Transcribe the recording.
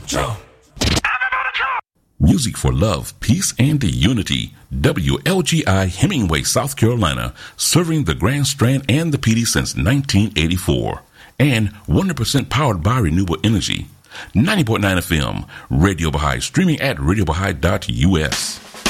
Music for love, peace, and unity. WLGI Hemingway, South Carolina, serving the Grand Strand and the PD since 1984. And 100% powered by renewable energy. 90.9 FM, Radio Baha'i, streaming at radiobahai.us.